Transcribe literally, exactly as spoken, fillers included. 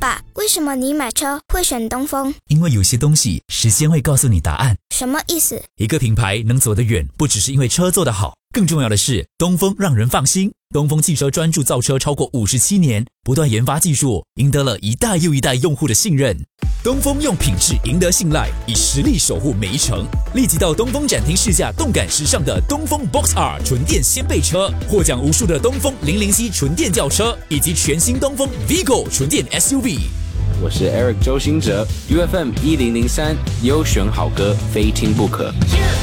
爸，为什么你买车会选东风？ 因为有些东西时间会告诉你答案。 什么意思？ 一个品牌能走得远，不只是因为车做得好，更重要的是东风让人放心。东风汽车专注造车超过五十七年，不断研发技术，赢得了一代又一代用户的信任。东风用品质赢得信赖，以实力守护每一程。立即到东风展厅试驾动感时尚的东风 Box R 纯电掀背车，获奖无数的东风零零 C 纯电轿车，以及全新东风 Vigo 纯电 S U V。 我是 Eric 周兴哲 ，U F M 一零零三优选好歌，非听不可。